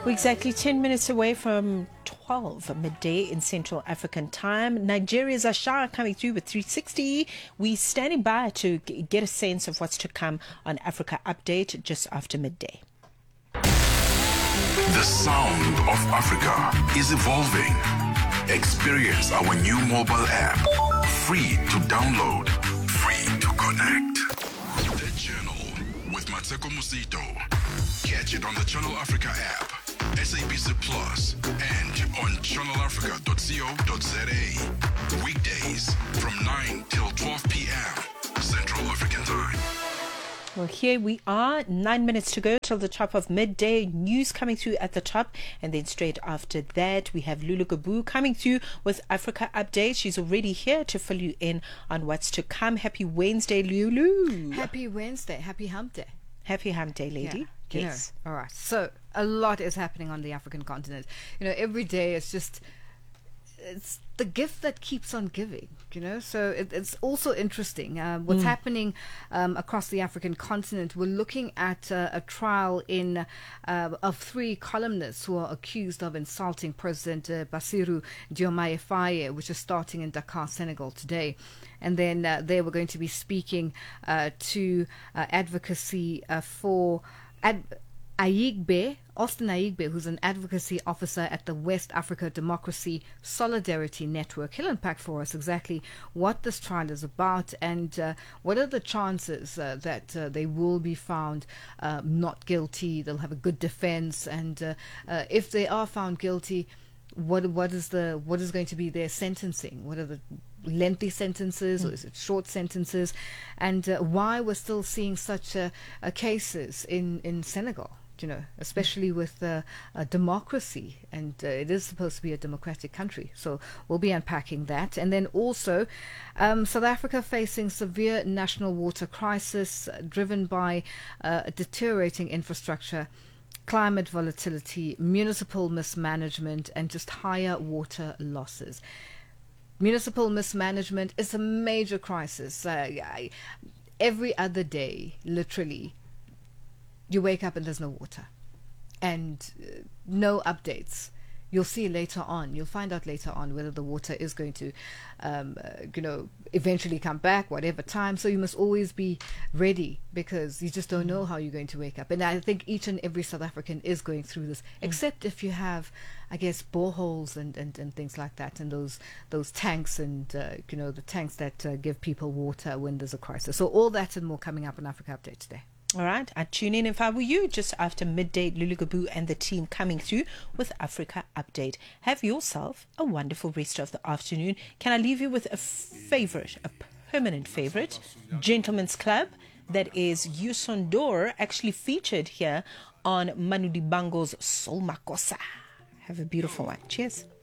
We're exactly 10 minutes away from 12 midday in Central African time. Nigeria's Ashara coming through with 360. We standing by to get a sense of what's to come on Africa Update just after midday. The sound of Africa is evolving. Experience our new mobile app. Free to download, free to connect. The Journal with Mateko Musito. Catch it on the Channel Africa app, SABC Plus, and on channelafrica.co.za. Weekdays from 9 till 12 p.m. Central African Time. Well, here we are, 9 minutes to go till the top of midday. News coming through at the top, and then straight after that we have Lulu Gabu coming through with Africa Update. She's already here to fill you in on what's to come. Happy Wednesday, Lulu. Happy Wednesday. Happy Hump Day. Happy Hump Day, lady. Yeah, yes. All right. So a lot is happening on the African continent. Every day it's the gift that keeps on giving, so it's also interesting what's happening across the African continent. We're looking at a trial of three columnists who are accused of insulting President Bassirou Diomaye Faye, which is starting in Dakar, Senegal today. And then they were going to be speaking to advocacy for Austin Ayigbe, who's an advocacy officer at the West Africa Democracy Solidarity Network. He'll unpack for us exactly what this trial is about and what are the chances that they will be found not guilty. They'll have a good defense, and if they are found guilty, what is going to be their sentencing? What are the lengthy sentences, or is it short sentences? And why we're still seeing such cases in Senegal? Especially with democracy, and it is supposed to be a democratic country. So we'll be unpacking that. And then also South Africa facing severe national water crisis driven by deteriorating infrastructure, climate volatility, municipal mismanagement, and just higher water losses. Municipal mismanagement is a major crisis. Every other day, literally, you wake up and there's no water and no updates. You'll see later on, you'll find out later on whether the water is going to, eventually come back, whatever time. So you must always be ready, because you just don't know how you're going to wake up. And I think each and every South African is going through this, except if you have, I guess, boreholes and things like that, and those tanks and, the tanks that give people water when there's a crisis. So all that and more coming up on Africa Update today. All right, I'd tune in if I were you just after midday. Lulu Gabu and the team coming through with Africa Update. Have yourself a wonderful rest of the afternoon. Can I leave you with a permanent favorite, Gentleman's Club, that is Youssou N'Dour, actually featured here on Manu Dibango's Soul Makossa. Have a beautiful one. Cheers.